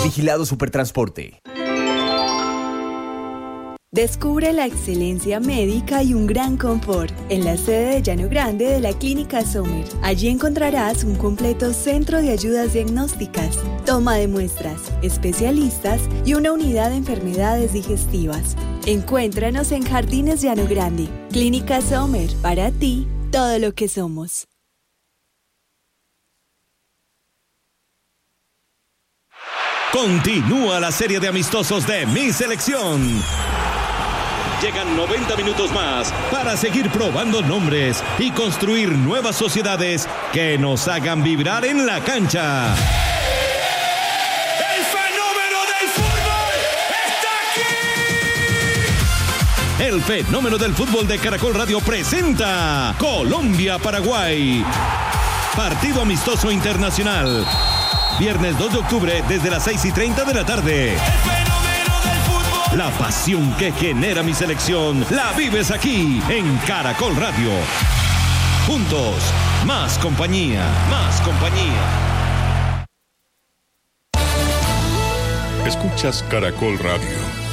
Vigilado Supertransporte. Descubre la excelencia médica y un gran confort en la sede de Llano Grande de la Clínica Sommer. Allí encontrarás un completo centro de ayudas diagnósticas, toma de muestras, especialistas y una unidad de enfermedades digestivas. Encuéntranos en Jardines Llano Grande. Clínica Sommer, para ti, todo lo que somos. Continúa la serie de amistosos de Mi Selección. Llegan 90 minutos más para seguir probando nombres y construir nuevas sociedades que nos hagan vibrar en la cancha. ¡El fenómeno del fútbol está aquí! El fenómeno del fútbol de Caracol Radio presenta Colombia-Paraguay. Partido amistoso internacional. Viernes 2 de octubre desde las 6:30 de la tarde. La pasión que genera Mi Selección la vives aquí en Caracol Radio. Juntos, más compañía, más compañía. Escuchas Caracol Radio.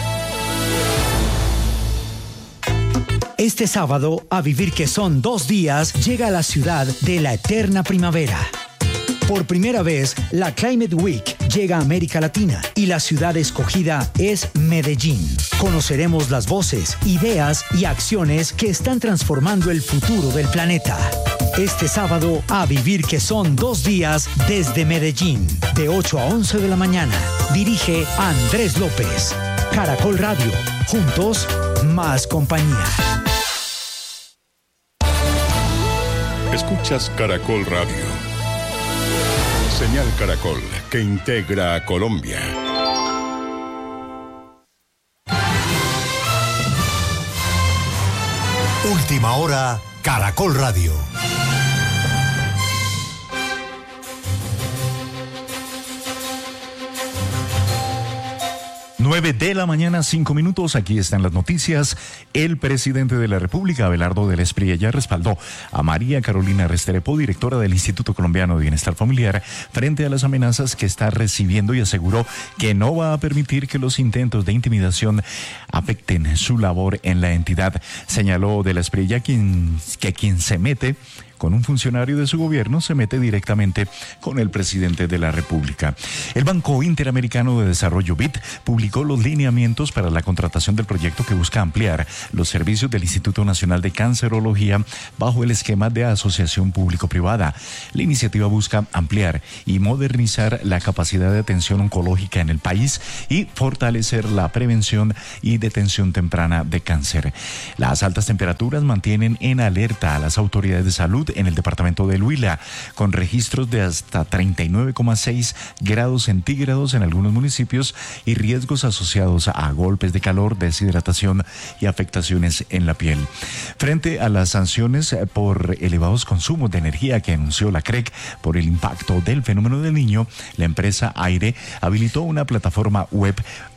Este sábado, a vivir que son 2 días, llega a la ciudad de la eterna primavera. Por primera vez, la Climate Week llega a América Latina y la ciudad escogida es Medellín. Conoceremos las voces, ideas y acciones que están transformando el futuro del planeta. Este sábado, a vivir que son 2 días desde Medellín, de 8 a 11 de la mañana. Dirige Andrés López. Caracol Radio. Juntos, más compañía. Escuchas Caracol Radio. Señal Caracol, que integra a Colombia. Última hora, Caracol Radio. 9 de la mañana, 5 minutos. Aquí están las noticias. El presidente de la República, Abelardo del Espriella, respaldó a María Carolina Restrepo, directora del Instituto Colombiano de Bienestar Familiar, frente a las amenazas que está recibiendo, y aseguró que no va a permitir que los intentos de intimidación afecten su labor en la entidad. Señaló del Espriella que quien se mete con un funcionario de su gobierno se mete directamente con el presidente de la República. El Banco Interamericano de Desarrollo BID publicó los lineamientos para la contratación del proyecto que busca ampliar los servicios del Instituto Nacional de Cancerología bajo el esquema de asociación público-privada. La iniciativa busca ampliar y modernizar la capacidad de atención oncológica en el país y fortalecer la prevención y detención temprana de cáncer. Las altas temperaturas mantienen en alerta a las autoridades de salud en el departamento del Huila, con registros de hasta 39,6 grados centígrados en algunos municipios y riesgos asociados a golpes de calor, deshidratación y afectaciones en la piel. Frente a las sanciones por elevados consumos de energía que anunció la CREC por el impacto del fenómeno del Niño, la empresa Aire habilitó una plataforma web.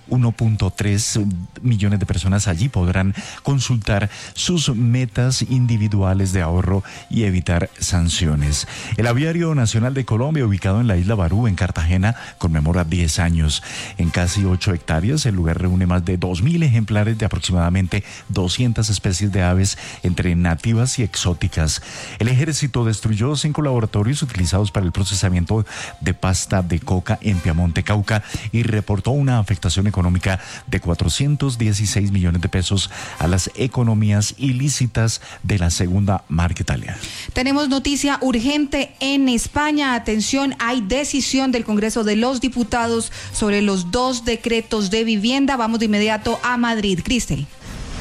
1.3 millones de personas allí podrán consultar sus metas individuales de ahorro y evitar sanciones. El Aviario Nacional de Colombia, ubicado en la isla Barú, en Cartagena, conmemora 10 años. En casi 8 hectáreas, el lugar reúne más de 2.000 ejemplares de aproximadamente 200 especies de aves, entre nativas y exóticas. El ejército destruyó 5 laboratorios utilizados para el procesamiento de pasta de coca en Piamonte, Cauca, y reportó una afectación económica de 416 millones de pesos a las economías ilícitas de la segunda marca Italia. Tenemos noticia urgente en España. Atención, hay decisión del Congreso de los Diputados sobre los 2 decretos de vivienda. Vamos de inmediato a Madrid. Cristel.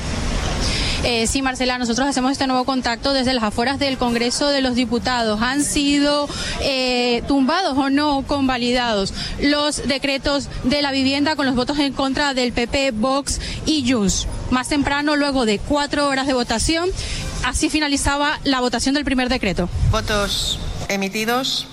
Sí, Marcela, nosotros hacemos este nuevo contacto desde las afueras del Congreso de los Diputados. Han sido tumbados o no convalidados los decretos de la vivienda con los votos en contra del PP, Vox y Junts. Más temprano, luego de 4 horas de votación, así finalizaba la votación del primer decreto. Votos emitidos,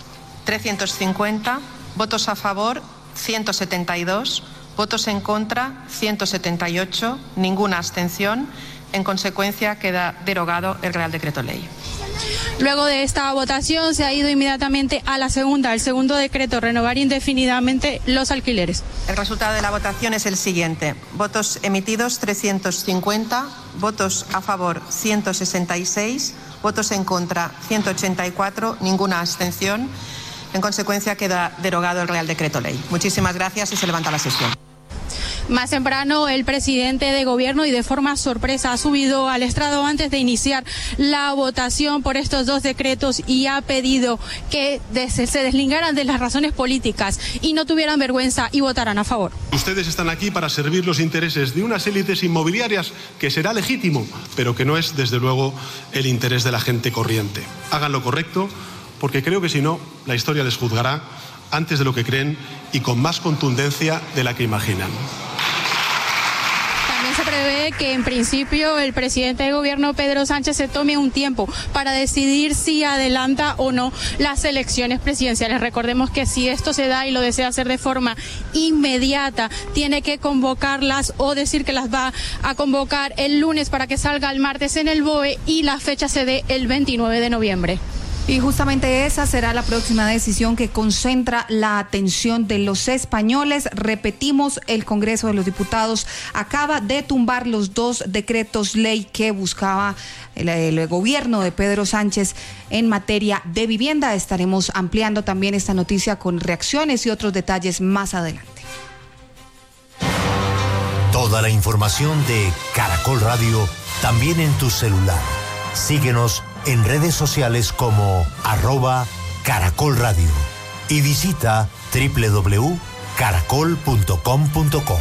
350. Votos a favor, 172. Votos en contra, 178. Ninguna abstención. En consecuencia, queda derogado el Real Decreto Ley. Luego de esta votación se ha ido inmediatamente a la segunda, el segundo decreto, renovar indefinidamente los alquileres. El resultado de la votación es el siguiente. Votos emitidos 350, votos a favor 166, votos en contra 184, ninguna abstención. En consecuencia queda derogado el Real Decreto Ley. Muchísimas gracias y se levanta la sesión. Más temprano, el presidente de gobierno y de forma sorpresa ha subido al estrado antes de iniciar la votación por estos dos decretos y ha pedido que se deslingaran de las razones políticas y no tuvieran vergüenza y votaran a favor. Ustedes están aquí para servir los intereses de unas élites inmobiliarias que será legítimo, pero que no es, desde luego, el interés de la gente corriente. Hagan lo correcto, porque creo que si no, la historia les juzgará antes de lo que creen y con más contundencia de la que imaginan. También se prevé que en principio el presidente de gobierno Pedro Sánchez se tome un tiempo para decidir si adelanta o no las elecciones presidenciales. Recordemos que si esto se da y lo desea hacer de forma inmediata, tiene que convocarlas o decir que las va a convocar el lunes para que salga el martes en el BOE y la fecha se dé el 29 de noviembre. Y justamente esa será la próxima decisión que concentra la atención de los españoles. Repetimos, el Congreso de los Diputados acaba de tumbar los dos decretos ley que buscaba el gobierno de Pedro Sánchez en materia de vivienda. Estaremos ampliando también esta noticia con reacciones y otros detalles más adelante. Toda la información de Caracol Radio también en tu celular. Síguenos en redes sociales como @Caracol Radio y visita www.caracol.com.co.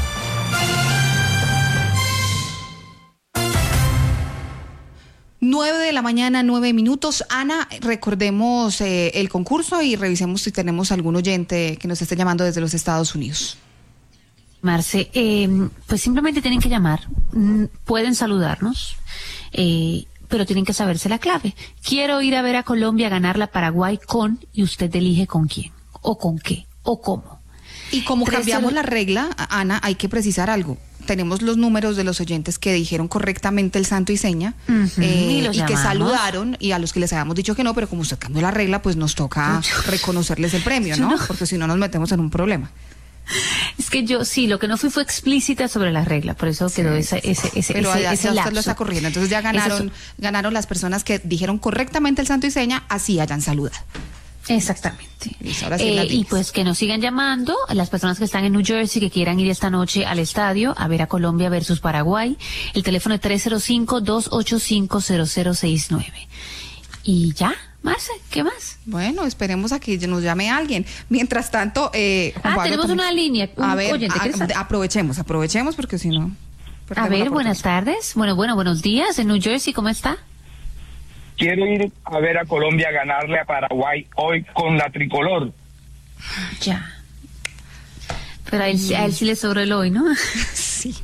Nueve de la mañana, 9 minutos. Ana, recordemos el concurso y revisemos si tenemos algún oyente que nos esté llamando desde los Estados Unidos. Marce, pues simplemente tienen que llamar, pueden saludarnos, pero tienen que saberse la clave. Quiero ir a ver a Colombia ganar la Paraguay con, y usted elige con quién, o con qué, o cómo. Y como cambiamos la regla, Ana, hay que precisar algo. Tenemos los números de los oyentes que dijeron correctamente el santo y seña, y que saludaron, y a los que les habíamos dicho que no, pero como usted cambió la regla, pues nos toca reconocerles el premio, ¿no? Porque si no nos metemos en un problema. Es que yo sí, lo que no fue explícita sobre la regla, por eso quedó ese pero allá ese usted lapso. lo está corriendo, entonces ya ganaron las personas que dijeron correctamente el santo y seña, así hayan saludado. Exactamente. Y pues que nos sigan llamando a las personas que están en New Jersey, que quieran ir esta noche al estadio a ver a Colombia versus Paraguay. El teléfono es 305-285-0069. Y ya, Marce, ¿qué más? Bueno, esperemos a que nos llame alguien. Mientras tanto, Juan Pablo, tenemos una línea. A ver, aprovechemos porque si no... A ver, buenas tardes. Buenos días. En New Jersey, ¿cómo está? Quiero ir a ver a Colombia ganarle a Paraguay hoy con la tricolor. Ya. Pero a él sí le sobró el hoy, ¿no? Sí.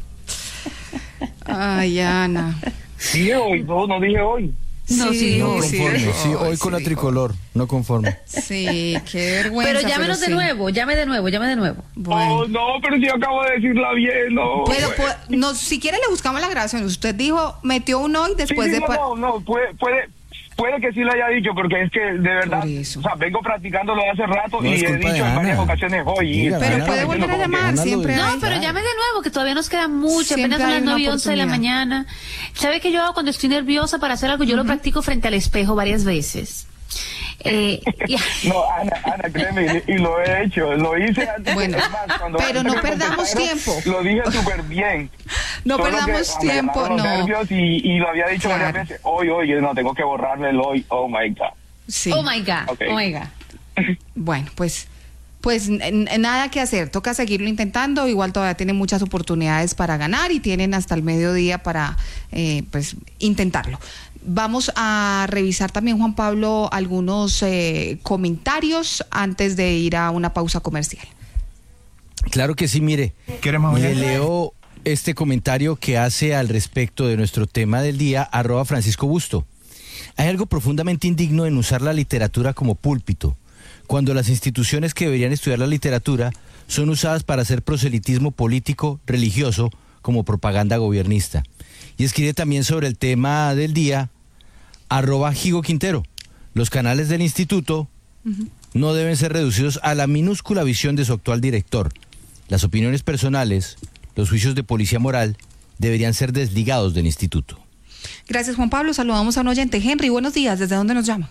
Ay, Ana. Dije hoy, no dije hoy. No, sí, hoy con la tricolor, no conforme. Sí, qué vergüenza. Pero llámenos de nuevo, llame de nuevo. Bueno. Oh, no, pero si yo acabo de decirla bien, no. Pero si quiere le buscamos la grabación. Usted dijo, metió un hoy después de... Puede que sí lo haya dicho, porque es que de verdad, o sea, vengo practicándolo hace rato y he dicho en varias ocasiones hoy. Pero puede volver a llamar siempre. No, pero llame de nuevo, que todavía nos queda mucho, apenas son las 9:11 de la mañana. ¿Sabe qué yo hago cuando estoy nerviosa para hacer algo? Yo lo practico frente al espejo varias veces. No, Ana, créeme, y lo he hecho, lo hice antes. Bueno, pero no perdamos tiempo. Lo dije súper bien. No perdamos tiempo, no. Y lo había dicho varias veces. Hoy, no, tengo que borrarle el hoy. Oh my God. Sí. Oh my God. Okay. Oh my God. Bueno, pues nada que hacer, toca seguirlo intentando. Igual todavía tienen muchas oportunidades para ganar y tienen hasta el mediodía para pues intentarlo. Vamos a revisar también, Juan Pablo, algunos comentarios antes de ir a una pausa comercial. Claro que sí, mire, leo este comentario que hace al respecto de nuestro tema del día, @Francisco Busto. Hay algo profundamente indigno en usar la literatura como púlpito, cuando las instituciones que deberían estudiar la literatura son usadas para hacer proselitismo político, religioso, como propaganda gobernista. Y escribe también sobre el tema del día, @Gigo Quintero. Los canales del instituto no deben ser reducidos a la minúscula visión de su actual director. Las opiniones personales, los juicios de policía moral, deberían ser desligados del instituto. Gracias, Juan Pablo. Saludamos a un oyente. Henry, buenos días. ¿Desde dónde nos llama?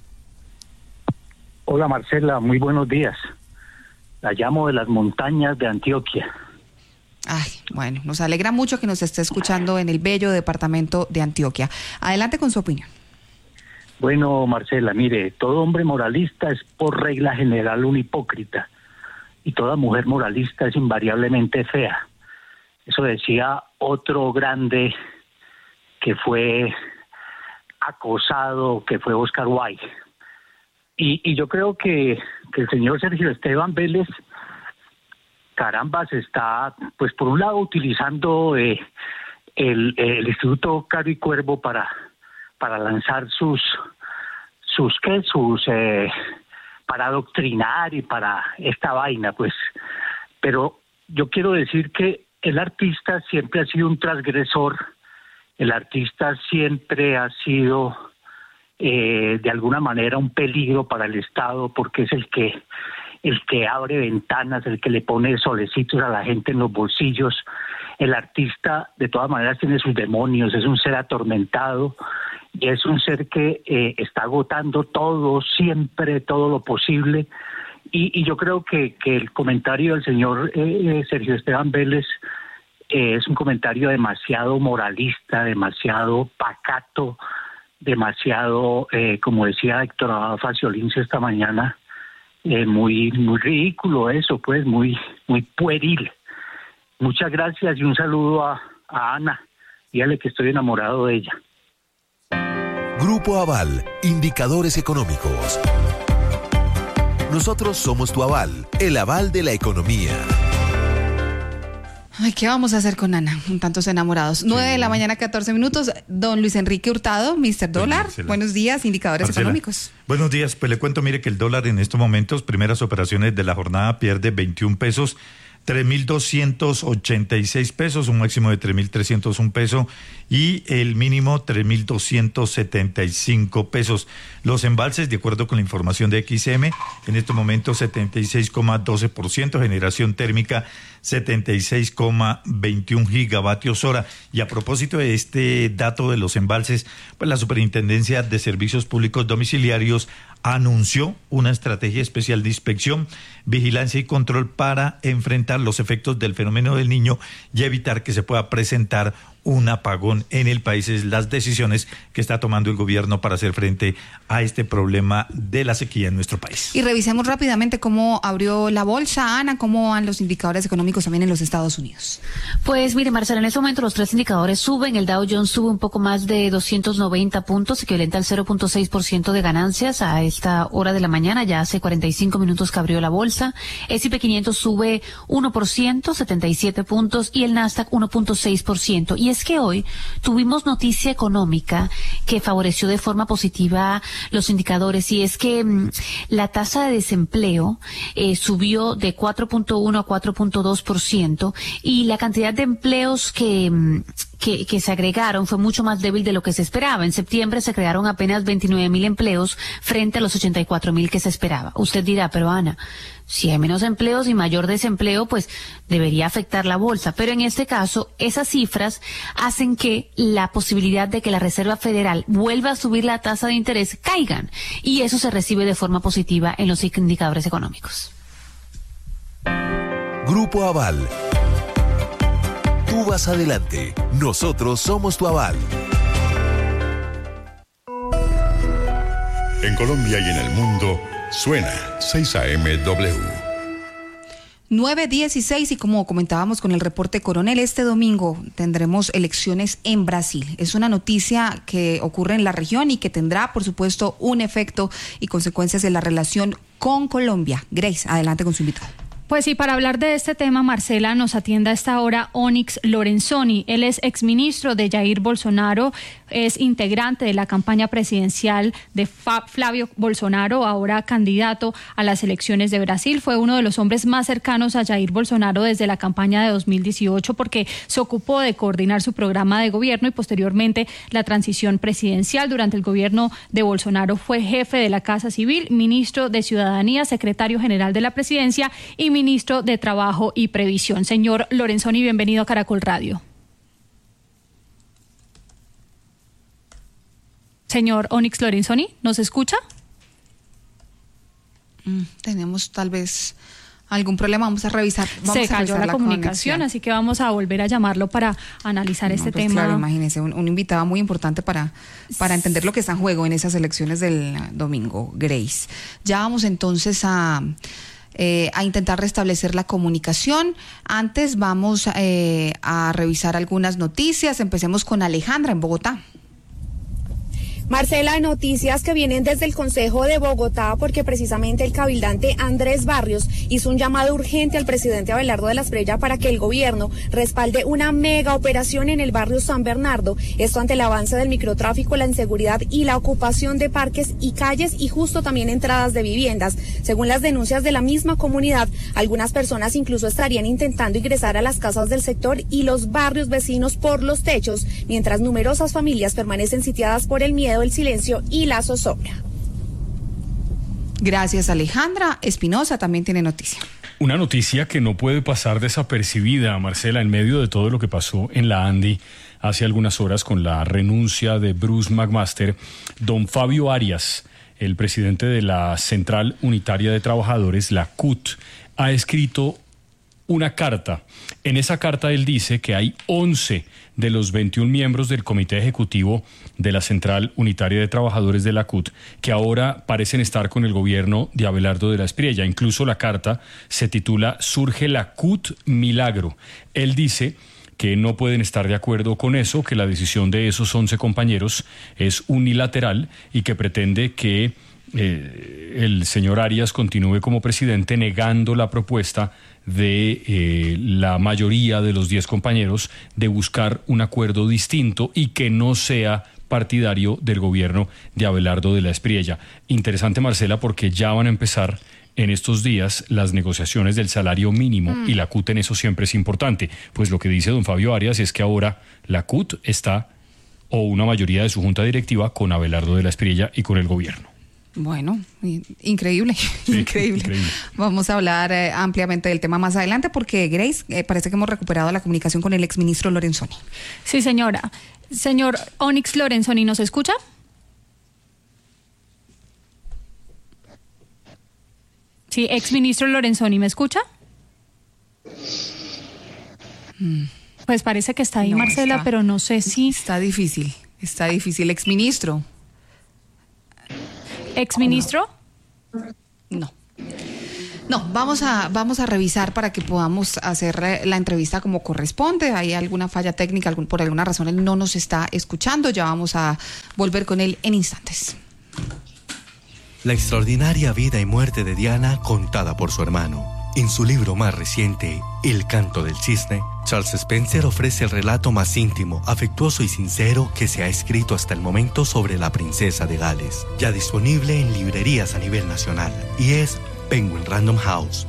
Hola, Marcela. Muy buenos días. La llamo de las montañas de Antioquia. Ay, bueno, nos alegra mucho que nos esté escuchando en el bello departamento de Antioquia. Adelante con su opinión. Bueno, Marcela, mire, todo hombre moralista es por regla general un hipócrita y toda mujer moralista es invariablemente fea. Eso decía otro grande que fue acosado, que fue Oscar Wilde. Y yo creo que el señor Sergio Esteban Vélez, caramba, se está, pues por un lado, utilizando el Instituto Caro y Cuervo para lanzar para adoctrinar y para esta vaina, pues. Pero yo quiero decir que el artista siempre ha sido un transgresor, el artista siempre ha sido de alguna manera un peligro para el Estado, porque es el que abre ventanas, el que le pone solecitos a la gente en los bolsillos. El artista de todas maneras tiene sus demonios, es un ser atormentado y es un ser que está agotando todo, siempre, todo lo posible. Y yo creo que el comentario del señor Sergio Esteban Vélez es un comentario demasiado moralista, demasiado pacato, demasiado, como decía Héctor Abad Faciolins esta mañana, muy ridículo eso, pues, muy pueril. Muchas gracias y un saludo a Ana. Dígale que estoy enamorado de ella. Grupo Aval, indicadores económicos. Nosotros somos tu aval, el aval de la economía. Ay, ¿qué vamos a hacer con Ana? Tantos enamorados. 9 de la mañana, 14 minutos. Don Luis Enrique Hurtado, Mr. Dólar. Buenos días, indicadores económicos. Buenos días, pues le cuento, mire que el dólar en estos momentos, primeras operaciones de la jornada, pierde 21 pesos. 3.286 pesos, un máximo de 3.301 pesos y el mínimo 3.275 pesos. Los embalses, de acuerdo con la información de XM, en este momento 76,12%, generación térmica 76,21 gigavatios hora. Y a propósito de este dato de los embalses, pues la Superintendencia de Servicios Públicos Domiciliarios anunció una estrategia especial de inspección, vigilancia y control para enfrentar los efectos del fenómeno del Niño y evitar que se pueda presentar un apagón en el país. Es las decisiones que está tomando el gobierno para hacer frente a este problema de la sequía en nuestro país. Y revisemos rápidamente cómo abrió la bolsa. Ana, ¿cómo van los indicadores económicos también en los Estados Unidos? Pues mire, Marcela, en este momento los tres indicadores suben. El Dow Jones sube un poco más de 290 puntos, equivalente al 0.6% de ganancias a esta hora de la mañana. Ya hace 45 minutos que abrió la bolsa. S&P 500 sube 1%, 77 puntos, y el Nasdaq 1.6%. Y es que hoy tuvimos noticia económica que favoreció de forma positiva los indicadores, y es que la tasa de desempleo subió de 4.1 a 4.2%, y la cantidad de empleos que se agregaron fue mucho más débil de lo que se esperaba. En septiembre se crearon apenas 29.000 empleos frente a los 84.000 que se esperaba. Usted dirá, pero Ana, si hay menos empleos y mayor desempleo, pues debería afectar la bolsa. Pero en este caso, esas cifras hacen que la posibilidad de que la Reserva Federal vuelva a subir la tasa de interés caigan. Y eso se recibe de forma positiva en los indicadores económicos. Grupo Aval. Tú vas adelante. Nosotros somos tu aval. En Colombia y en el mundo, suena 6am-W. 9:16, y como comentábamos con el reporte Coronel, este domingo tendremos elecciones en Brasil. Es una noticia que ocurre en la región y que tendrá, por supuesto, un efecto y consecuencias en la relación con Colombia. Grace, adelante con su invitado. Pues sí, para hablar de este tema, Marcela, nos atiende a esta hora Onyx Lorenzoni. Él es exministro de Jair Bolsonaro, es integrante de la campaña presidencial de Flavio Bolsonaro, ahora candidato a las elecciones de Brasil. Fue uno de los hombres más cercanos a Jair Bolsonaro desde la campaña de 2018 porque se ocupó de coordinar su programa de gobierno y posteriormente la transición presidencial. Durante el gobierno de Bolsonaro fue jefe de la Casa Civil, ministro de Ciudadanía, secretario general de la Presidencia y ministro de Trabajo y Previsión. Señor Lorenzoni, bienvenido a Caracol Radio. Señor Onyx Lorenzoni, ¿nos escucha? Tenemos tal vez algún problema, vamos a revisar. Se cayó la comunicación, así que vamos a volver a llamarlo para analizar este tema. Claro, imagínese, un invitado muy importante para entender lo que está en juego en esas elecciones del domingo, Grace. Ya vamos entonces a intentar restablecer la comunicación. Antes vamos a revisar algunas noticias. Empecemos con Alejandra en Bogotá. Marcela, noticias que vienen desde el Consejo de Bogotá porque precisamente el cabildante Andrés Barrios hizo un llamado urgente al presidente Abelardo de la Espriella para que el gobierno respalde una mega operación en el barrio San Bernardo. Esto ante el avance del microtráfico, la inseguridad y la ocupación de parques y calles y justo también entradas de viviendas. Según las denuncias de la misma comunidad, algunas personas incluso estarían intentando ingresar a las casas del sector y los barrios vecinos por los techos, mientras numerosas familias permanecen sitiadas por el miedo, el silencio y la zozobra. Gracias, Alejandra. Espinosa también tiene noticia. Una noticia que no puede pasar desapercibida, Marcela, en medio de todo lo que pasó en la Andi hace algunas horas con la renuncia de Bruce McMaster. Don Fabio Arias, el presidente de la Central Unitaria de Trabajadores, la CUT, ha escrito una carta. En esa carta él dice que hay 11 de los 21 miembros del Comité Ejecutivo de la Central Unitaria de Trabajadores de la CUT que ahora parecen estar con el gobierno de Abelardo de la Espriella. Incluso la carta se titula Surge la CUT Milagro. Él dice que no pueden estar de acuerdo con eso, que la decisión de esos 11 compañeros es unilateral y que pretende que el señor Arias continúe como presidente, negando la propuesta de la mayoría de los 10 compañeros de buscar un acuerdo distinto y que no sea partidario del gobierno de Abelardo de la Espriella. Interesante, Marcela, porque ya van a empezar en estos días las negociaciones del salario mínimo y la CUT en eso siempre es importante. Pues lo que dice don Fabio Arias es que ahora la CUT está, o una mayoría de su junta directiva, con Abelardo de la Espriella y con el gobierno. Bueno, increíble, sí, increíble. Vamos a hablar ampliamente del tema más adelante porque, Grace, parece que hemos recuperado la comunicación con el exministro Lorenzoni. Sí, señora. Señor Onyx Lorenzoni, ¿nos escucha? Sí, exministro Lorenzoni, ¿me escucha? Pues parece que está ahí, no, Marcela, pero no sé si... Está difícil, exministro. ¿Exministro? No, vamos a revisar para que podamos hacer la entrevista como corresponde. Hay alguna falla técnica, por alguna razón él no nos está escuchando. Ya vamos a volver con él en instantes. La extraordinaria vida y muerte de Diana contada por su hermano. En su libro más reciente, El canto del cisne, Charles Spencer ofrece el relato más íntimo, afectuoso y sincero que se ha escrito hasta el momento sobre la princesa de Gales, ya disponible en librerías a nivel nacional, y es Penguin Random House.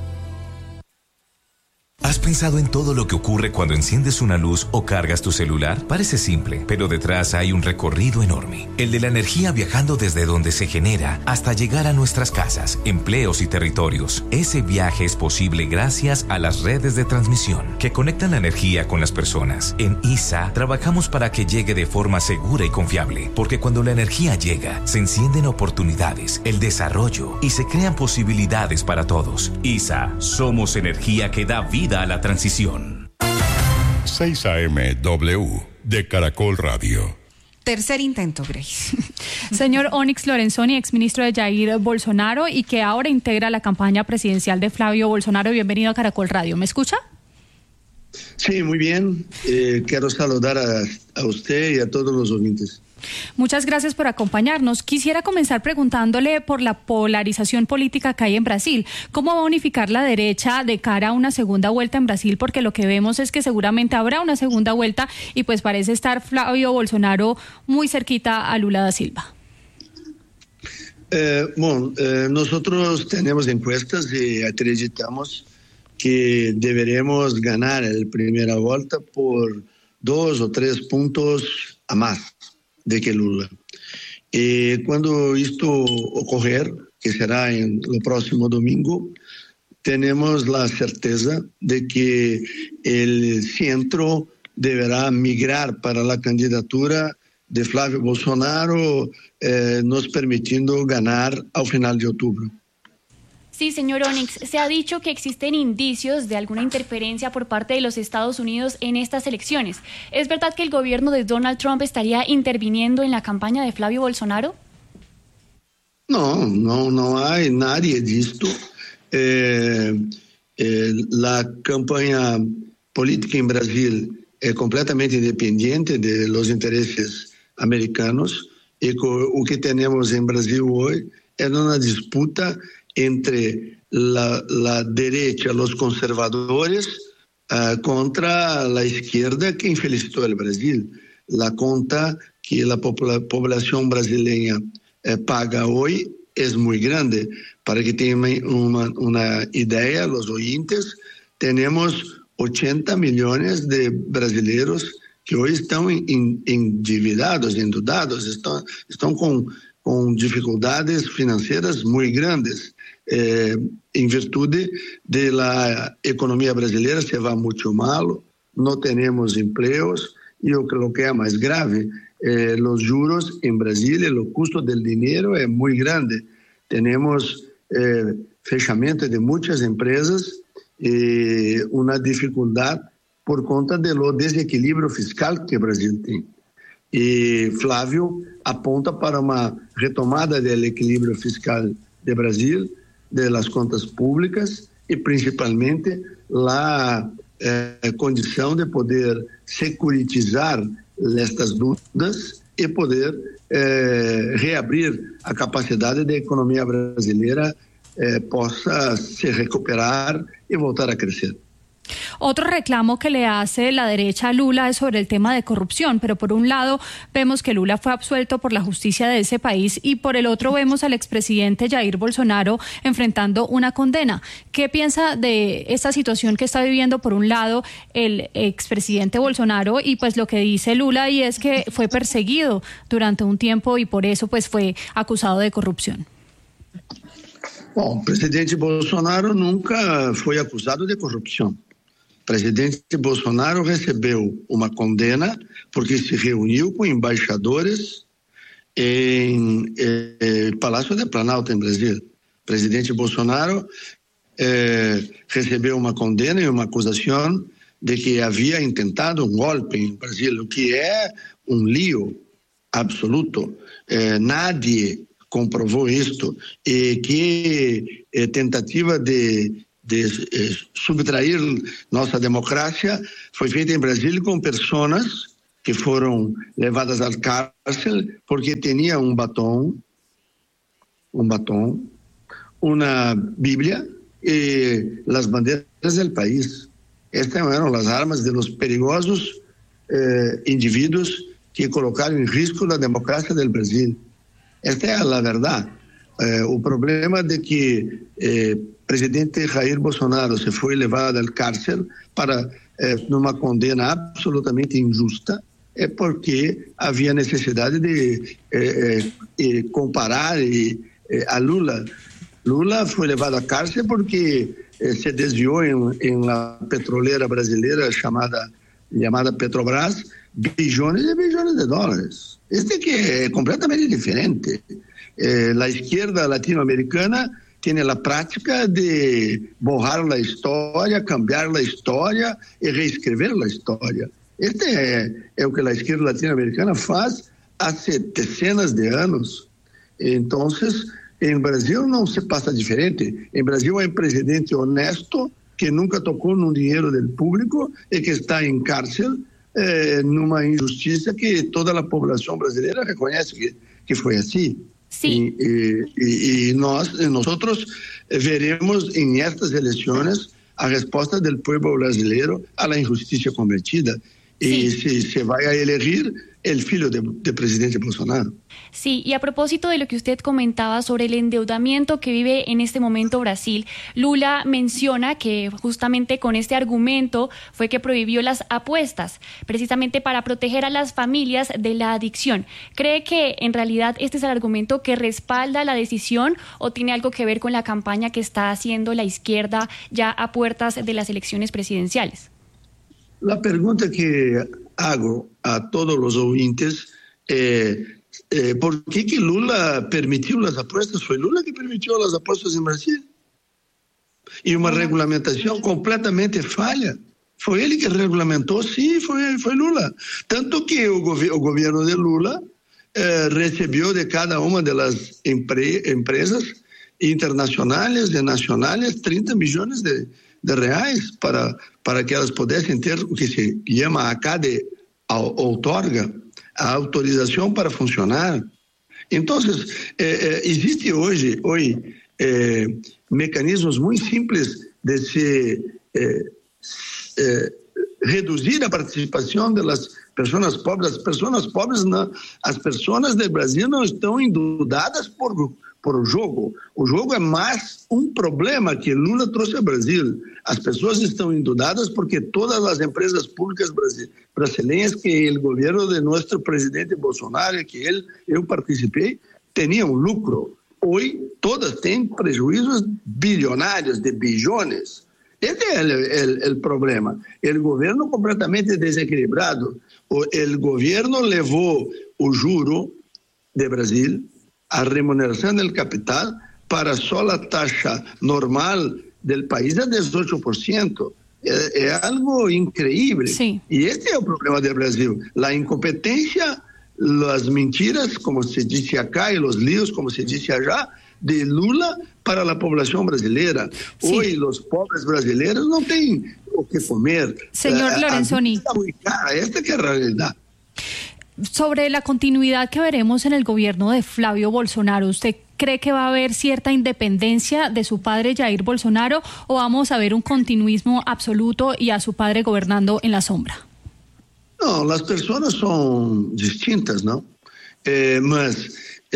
¿Has pensado en todo lo que ocurre cuando enciendes una luz o cargas tu celular? Parece simple, pero detrás hay un recorrido enorme. El de la energía viajando desde donde se genera hasta llegar a nuestras casas, empleos y territorios. Ese viaje es posible gracias a las redes de transmisión que conectan la energía con las personas. En ISA trabajamos para que llegue de forma segura y confiable, porque cuando la energía llega, se encienden oportunidades, el desarrollo y se crean posibilidades para todos. ISA, somos energía que da vida a la transición. 6 AM-W de Caracol Radio. Tercer intento, Grace. Señor Onyx Lorenzoni, exministro de Jair Bolsonaro y que ahora integra la campaña presidencial de Flavio Bolsonaro. Bienvenido a Caracol Radio. ¿Me escucha? Sí, muy bien. Quiero saludar a usted y a todos los oyentes. Muchas gracias por acompañarnos. Quisiera comenzar preguntándole por la polarización política que hay en Brasil. ¿Cómo va a unificar la derecha de cara a una segunda vuelta en Brasil? Porque lo que vemos es que seguramente habrá una segunda vuelta y pues parece estar Flavio Bolsonaro muy cerquita a Lula da Silva. Nosotros tenemos encuestas y acreditamos que deberemos ganar la primera vuelta por 2 o 3 puntos a más de que Lula. Cuando esto ocorrer, que será en el próximo domingo, tenemos la certeza de que el centro deberá migrar para la candidatura de Flávio Bolsonaro, nos permitiendo ganar al final de octubre. Sí, señor Onyx, se ha dicho que existen indicios de alguna interferencia por parte de los Estados Unidos en estas elecciones. ¿Es verdad que el gobierno de Donald Trump estaría interviniendo en la campaña de Flávio Bolsonaro? No hay nadie de esto. La campaña política en Brasil es completamente independiente de los intereses americanos y lo que tenemos en Brasil hoy es una disputa entre la derecha, los conservadores, contra la izquierda que felicitó el Brasil. La conta que la población brasileña paga hoy es muy grande. Para que tengan una idea, los oyentes, tenemos 80 millones de brasileños que hoy están endividados, endeudados, están con dificultades financieras muy grandes. En virtud de la economía brasileña se va mucho mal, no tenemos empleos y lo que es más grave, los juros en Brasil, el costo del dinero es muy grande. Tenemos fechamento de muchas empresas y una dificultad por cuenta de lo desequilibrio fiscal que Brasil tiene. Y Flávio apunta para una retomada del equilibrio fiscal de Brasil, de las contas públicas y principalmente la condición de poder securitizar estas deudas y poder reabrir a capacidad de economía brasileña possa se recuperar y voltar a crecer. Otro reclamo que le hace la derecha a Lula es sobre el tema de corrupción, pero por un lado vemos que Lula fue absuelto por la justicia de ese país y por el otro vemos al expresidente Jair Bolsonaro enfrentando una condena. ¿Qué piensa de esta situación que está viviendo por un lado el expresidente Bolsonaro y pues lo que dice Lula, y es que fue perseguido durante un tiempo y por eso pues fue acusado de corrupción? Bom, o presidente Bolsonaro nunca foi acusado de corrupção. O presidente Bolsonaro recebeu uma condena porque se reuniu com embaixadores em Palácio do Planalto, em Brasil. O presidente Bolsonaro recebeu uma condena e uma acusação de que havia intentado um golpe em Brasil, o que é um lío absoluto. Nadie comprovou isto, e que tentativa de subtrair nossa democracia foi feita em Brasília com pessoas que foram levadas ao cárcel porque tinha um batom, uma Bíblia e as bandeiras do país. Estas eram as armas de los perigosos indivíduos que colocaram em risco a democracia do Brasil. Esta é a verdade. O problema de que presidente Jair Bolsonaro se foi levado ao cárcel para numa condena absolutamente injusta é porque havia necessidade de comparar a Lula. Lula foi levado à cárcel porque se desviou em la petroleira brasileira chamada Petrobras bilhões e bilhões de dólares. Este que é completamente diferente. A esquerda latino-americana tem a prática de borrar a história, cambiar a história e reescrever a história. Este é o que a esquerda latino-americana faz há dezenas de anos. Então, em Brasil não se passa diferente. Em Brasil é um presidente honesto que nunca tocou no dinheiro do público e que está em cárcel numa injustiça que toda a população brasileira reconhece que foi assim. Sí. Y nosotros veremos en estas elecciones a respuesta del pueblo brasileño a la injusticia cometida. Y si se va a elegir el filho del presidente Bolsonaro. Sí, y a propósito de lo que usted comentaba sobre el endeudamiento que vive en este momento Brasil, Lula menciona que justamente con este argumento fue que prohibió las apuestas, precisamente para proteger a las familias de la adicción. ¿Cree que en realidad este es el argumento que respalda la decisión o tiene algo que ver con la campaña que está haciendo la izquierda ya a puertas de las elecciones presidenciales? La pregunta que hago a todos los oyentes ¿por qué que Lula permitió las apuestas? Fue Lula que permitió las apuestas en Brasil. Y una regulamentación completamente falla. Fue él que regulamentó, sí, fue Lula. Tanto que el gobierno de Lula recibió de cada una de las empresas internacionales y nacionales 30 millones de reais para que elas pudessem ter o que se chama acá de outorga, a autorização para funcionar. Então, existe hoje mecanismos muito simples de se reduzir a participação das pessoas pobres. As pessoas do Brasil não estão endeudadas por o jogo. O jogo é mais problema que Lula trouxe ao Brasil. As pessoas estão endeudadas porque todas as empresas públicas brasileiras que o governo de nosso presidente Bolsonaro, que eu participei, tinham lucro. Hoje, todas têm prejuízos bilionários, de bilhões. Esse é o problema. O governo completamente desequilibrado. O governo levou o juro de Brasil, a remuneração do capital, para só a taxa normal do país é 18%. É algo incrível. Sí. E este é o problema do Brasil. A incompetência, as mentiras, como se disse acá, e os líos, como se disse allá, de Lula para a população brasileira. Sí. Hoje, os pobres brasileiros não têm o que comer. Señor Lorenzoni. Está muy cara. Esta que é a realidade. Sobre la continuidad que veremos en el gobierno de Flavio Bolsonaro, ¿usted cree que va a haber cierta independencia de su padre Jair Bolsonaro o vamos a ver un continuismo absoluto y a su padre gobernando en la sombra? No, las personas son distintas, ¿no? Mas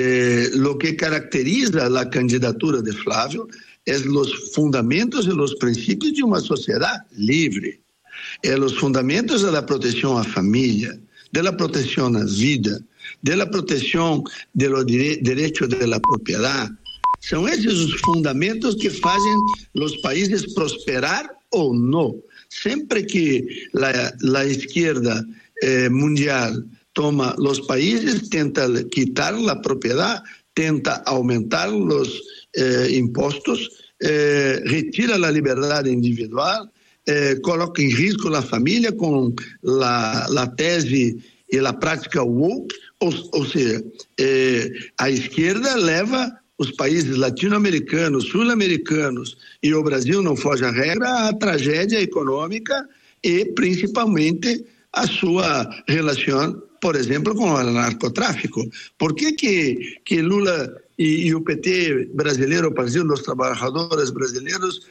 lo que caracteriza la candidatura de Flavio es los fundamentos y los principios de una sociedad libre. Los fundamentos de la protección a la familia, de la protección a la vida, de la protección de los derechos de la propiedad. Son esos los fundamentos que hacen los países prosperar o no. Siempre que la izquierda mundial toma los países, tenta quitar la propiedad, tenta aumentar los impuestos, retira la libertad individual, coloca em risco a família com a tese e a prática woke, ou seja, a esquerda leva os países latino-americanos, sul-americanos e o Brasil não foge à regra, a tragédia econômica e principalmente a sua relação, por exemplo, com o narcotráfico. Por que Lula e o PT brasileiro, o Partido dos Trabalhadores Brasileiros,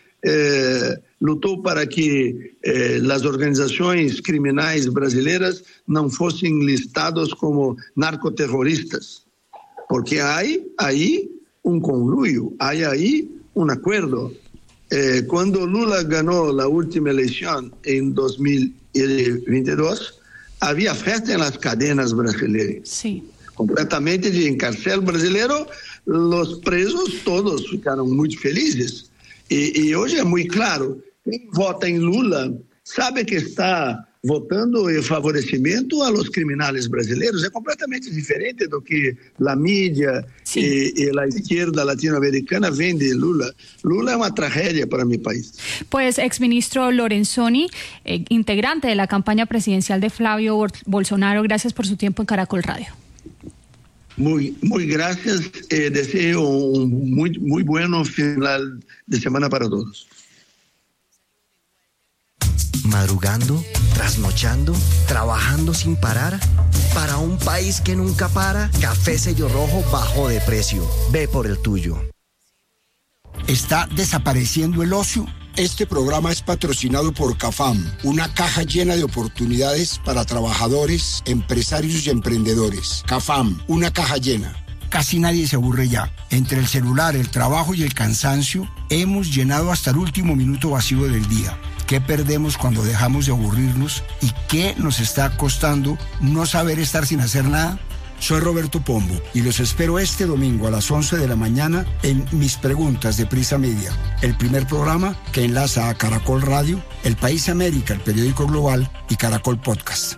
lutou para que as organizações criminais brasileiras não fossem listadas como narcoterroristas? Porque há aí conluio, há aí acordo. Quando Lula ganhou a última eleição em 2022, havia festa nas cadenas brasileiras. Sí. Completamente de encarcel brasileiro, os presos todos ficaram muito felizes. E hoje é muito claro, quem vota em Lula sabe que está votando em favorecimento a los criminais brasileiros. É completamente diferente do que a mídia e a esquerda latino-americana vende de Lula. Lula é uma tragédia para mi país. Pues exministro Lorenzoni, integrante de la campaña presidencial de Flavio Bolsonaro, gracias por su tiempo en Caracol Radio. Muy gracias. Deseo un muy bueno final de semana para todos. madrugando, trasnochando, trabajando sin parar. Para un país que nunca para, Café Sello Rojo bajó de precio. Ve por el tuyo. ¿Está desapareciendo el ocio? Este programa es patrocinado por CAFAM, una caja llena de oportunidades para trabajadores, empresarios y emprendedores. CAFAM, una caja llena. Casi nadie se aburre ya. Entre el celular, el trabajo y el cansancio, hemos llenado hasta el último minuto vacío del día. ¿Qué perdemos cuando dejamos de aburrirnos? ¿Y qué nos está costando no saber estar sin hacer nada? Soy Roberto Pombo y los espero este domingo a las 11 de la mañana en Mis Preguntas de Prisa Media, el primer programa que enlaza a Caracol Radio, El País América, el periódico global y Caracol Podcast.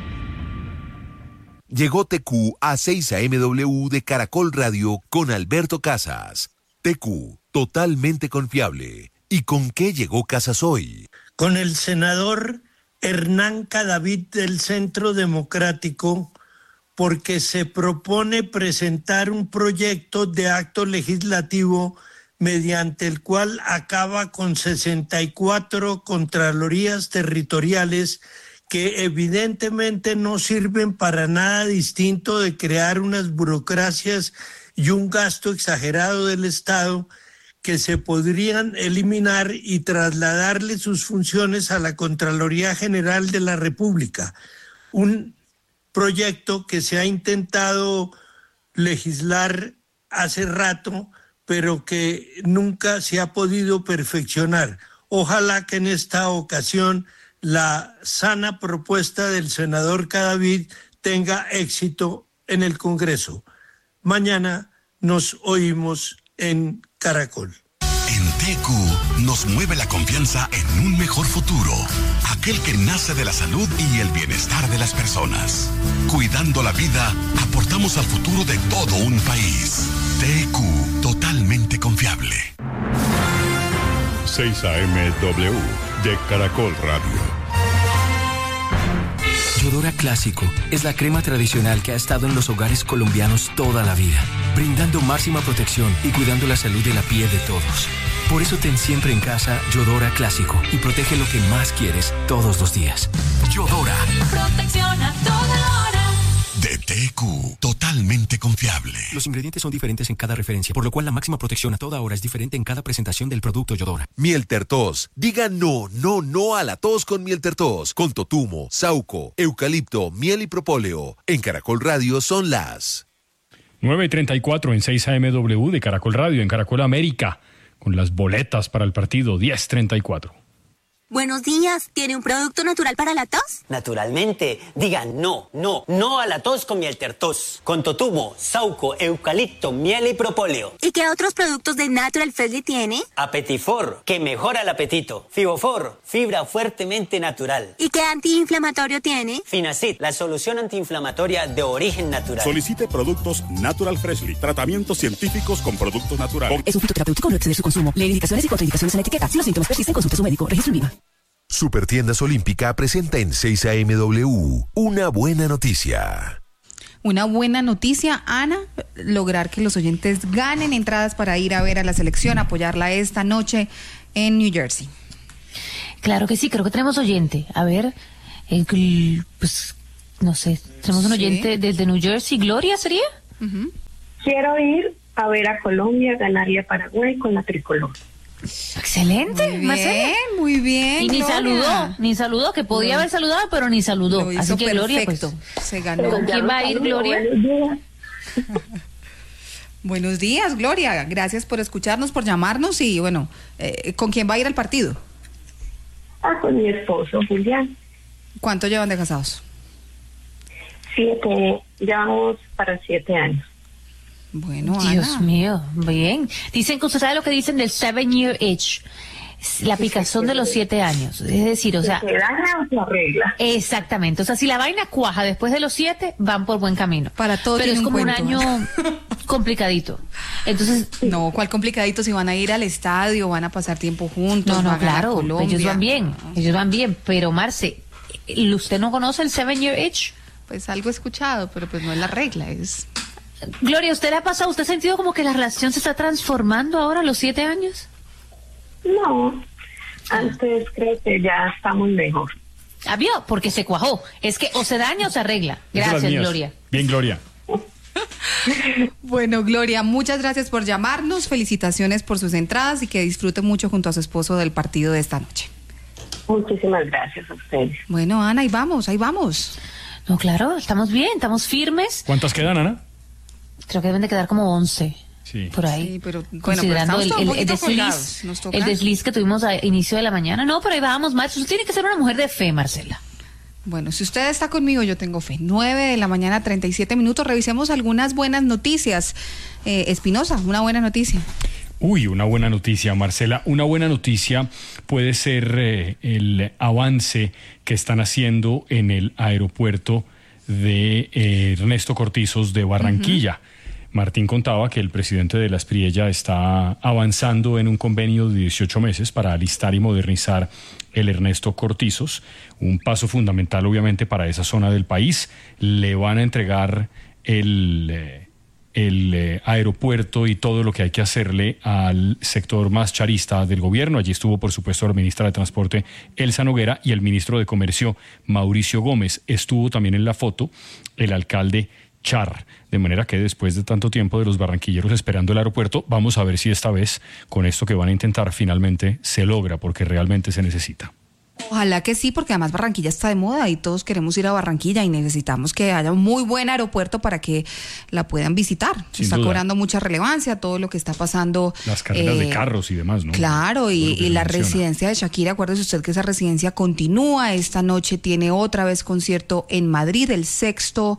Llegó TQ a 6 AMW de Caracol Radio con Alberto Casas. TQ, totalmente confiable. ¿Y con qué llegó Casas hoy? Con el senador Hernán Cadavid del Centro Democrático, porque se propone presentar un proyecto de acto legislativo mediante el cual acaba con 64 contralorías territoriales que evidentemente no sirven para nada distinto de crear unas burocracias y un gasto exagerado del Estado que se podrían eliminar y trasladarle sus funciones a la Contraloría General de la República. Un proyecto que se ha intentado legislar hace rato, pero que nunca se ha podido perfeccionar. Ojalá que en esta ocasión la sana propuesta del senador Cadavid tenga éxito en el Congreso. Mañana nos oímos en Caracol. En TQ nos mueve la confianza en un mejor futuro, aquel que nace de la salud y el bienestar de las personas. Cuidando la vida, aportamos al futuro de todo un país. TQ, totalmente confiable. 6 AMW de Caracol Radio. Yodora Clásico es la crema tradicional que ha estado en los hogares colombianos toda la vida, brindando máxima protección y cuidando la salud de la piel de todos. Por eso ten siempre en casa Yodora Clásico y protege lo que más quieres todos los días. Yodora. Protección a toda hora. De TQ, totalmente confiable. Los ingredientes son diferentes en cada referencia, por lo cual la máxima protección a toda hora es diferente en cada presentación del producto Yodora. Miel Tertos. Diga no a la tos con Miel Tertos. Con totumo, sauco, eucalipto, miel y propóleo. En Caracol Radio son las 9:34 en 6 AMW de Caracol Radio, en Caracol América, con las boletas para el partido 10:34. Buenos días, ¿tiene un producto natural para la tos? Naturalmente, diga no a la tos con Miel Tertos, con totumo, sauco, eucalipto, miel y propóleo. ¿Y qué otros productos de Natural Freshly tiene? Apetifor, que mejora el apetito. Fibofor, fibra fuertemente natural. ¿Y qué antiinflamatorio tiene? Finacid, la solución antiinflamatoria de origen natural. Solicite productos Natural Freshly, tratamientos científicos con productos naturales. Es un fitoterapéutico, no exceder su consumo. Lee indicaciones y contraindicaciones en la etiqueta. Si los síntomas persisten, consulte a su médico. Registro INVIMA. Supertiendas Olímpica presenta en 6 AMW una buena noticia. Una buena noticia, Ana, lograr que los oyentes ganen entradas para ir a ver a la selección, apoyarla esta noche en New Jersey. Claro que sí, creo que tenemos oyente. A ver, pues no sé, tenemos un oyente desde New Jersey. ¿Gloria sería? Quiero ir a ver a Colombia ganar y a Paraguay con la tricolor. Excelente, muy bien. Y ni saludó, que podía haber saludado, pero ni saludó. Así que Gloria, pues se ganó. ¿Con quién va a ir Gloria? Buenos días, Gloria. Gracias por escucharnos, por llamarnos y bueno, ¿con quién va a ir al partido? Con mi esposo, Julián. ¿Cuánto llevan de casados? 7, llevamos para 7 años. Bueno, Dios Ana. mío, bien. Dicen que usted sabe lo que dicen del 7-year itch, la picazón de los 7 años. Es decir, o sea, se daña la regla. Exactamente. O sea, si la vaina cuaja después de los 7, van por buen camino. Para todo. Pero es como un año complicadito. Entonces, no, ¿cuál complicadito? Si van a ir al estadio, van a pasar tiempo juntos. No, claro. Ellos van bien. Pero Marce, ¿usted no conoce el 7-year itch? Pues algo he escuchado, pero pues no es la regla, es. Gloria, ¿usted le ha pasado, usted ha sentido como que la relación se está transformando ahora a los 7 años? No, Antes creo que ya estamos mejor. ¿Vio? Porque se cuajó. Es que o se daña o se arregla. Gracias, Gloria. Bien, Gloria. Bueno, Gloria, muchas gracias por llamarnos, felicitaciones por sus entradas y que disfrute mucho junto a su esposo del partido de esta noche. Muchísimas gracias a ustedes. Bueno, Ana, ahí vamos. No, claro, estamos bien, estamos firmes. ¿Cuántas quedan, Ana? Creo que deben de quedar como 11. Sí. Por ahí. Sí, pero bueno, considerando el desliz que tuvimos a inicio de la mañana. No, pero ahí vamos, Marce. Usted tiene que ser una mujer de fe, Marcela. Bueno, si usted está conmigo, yo tengo fe. 9:37 a.m. Revisemos algunas buenas noticias. Espinosa, una buena noticia. Uy, una buena noticia, Marcela. Una buena noticia puede ser el avance que están haciendo en el aeropuerto de Ernesto Cortizos de Barranquilla. Martín contaba que el presidente de la Espriella está avanzando en un convenio de 18 meses para alistar y modernizar el Ernesto Cortizos, un paso fundamental obviamente para esa zona del país. Le van a entregar el aeropuerto y todo lo que hay que hacerle al sector más charista del gobierno. Allí estuvo, por supuesto, la ministra de Transporte, Elsa Noguera, y el ministro de Comercio, Mauricio Gómez. Estuvo también en la foto el alcalde Char, de manera que después de tanto tiempo de los barranquilleros esperando el aeropuerto, vamos a ver si esta vez con esto que van a intentar finalmente se logra, porque realmente se necesita. Ojalá que sí, porque además Barranquilla está de moda y todos queremos ir a Barranquilla y necesitamos que haya un muy buen aeropuerto para que la puedan visitar. Sin está duda. Cobrando mucha relevancia todo lo que está pasando. Las carreras de carros y demás, ¿no? Claro, y la menciona. residencia de Shakira, acuérdese usted que esa residencia continúa. Esta noche tiene otra vez concierto en Madrid, el sexto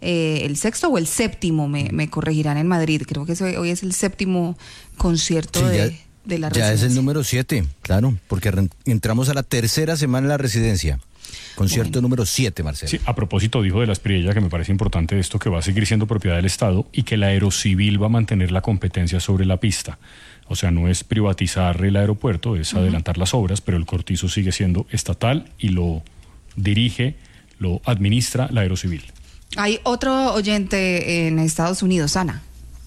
o el séptimo, me corregirán, en Madrid. Creo que hoy es el séptimo concierto Sí, de la ya residencia. es el número 7, claro, porque entramos a la tercera semana en la residencia. Concierto número 7, Marcelo. Sí, a propósito dijo de la Espriella, que me parece importante esto, que va a seguir siendo propiedad del Estado y que la Aerocivil va a mantener la competencia sobre la pista. O sea, no es privatizar el aeropuerto, es adelantar las obras, pero el Cortizo sigue siendo estatal y lo dirige, lo administra la Aerocivil. Hay otro oyente en Estados Unidos, Ana.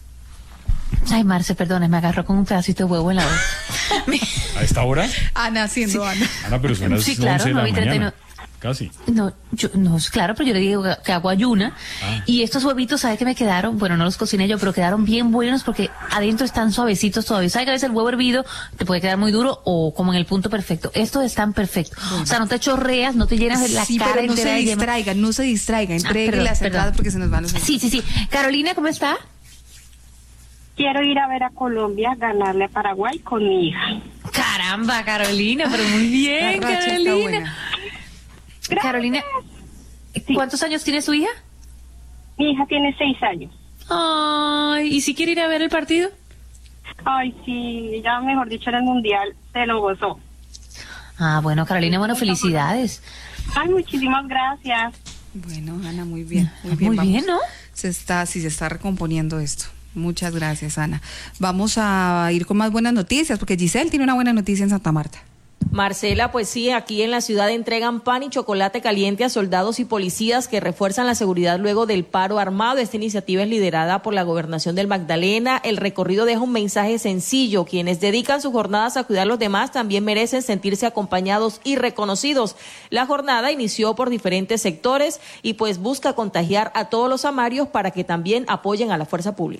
Ay, Marce, perdone, me agarró con un pedacito de huevo en la voz. ¿A esta hora? Ana, siendo Ana. Ana, pero son las Sí, claro, 11 de la 9:39. mañana. Casi. No, claro, pero yo le digo que hago ayuna. Y estos huevitos, ¿sabe qué me quedaron? Bueno, no los cociné yo, pero quedaron bien buenos porque adentro están suavecitos todavía. ¿Sabe que a veces el huevo hervido te puede quedar muy duro o como en el punto perfecto? Estos están perfectos. O sea, no te chorreas, no te llenas de la cara pero no entera de yema. no se distraiga, entregue las entradas porque se nos van los... Sí. Carolina, ¿cómo está? Quiero ir a ver a Colombia, ganarle a Paraguay con mi hija. Caramba, Carolina, pero muy bien, La racha está Carolina. buena. Carolina, ¿cuántos años tiene su hija? Mi hija tiene 6 años. Ay, ¿y si quiere ir a ver el partido? Ay, sí, ya mejor dicho en el Mundial se lo gozó. Ah, bueno, Carolina, bueno, felicidades. Ay, muchísimas gracias. Bueno, Ana, muy bien. Muy bien, ¿no? Se está recomponiendo esto. Muchas gracias, Ana. Vamos a ir con más buenas noticias, porque Giselle tiene una buena noticia en Santa Marta. Marcela, pues sí, aquí en la ciudad entregan pan y chocolate caliente a soldados y policías que refuerzan la seguridad luego del paro armado. Esta iniciativa es liderada por la Gobernación del Magdalena. El recorrido deja un mensaje sencillo. Quienes dedican sus jornadas a cuidar a los demás también merecen sentirse acompañados y reconocidos. La jornada inició por diferentes sectores y pues busca contagiar a todos los samarios para que también apoyen a la fuerza pública.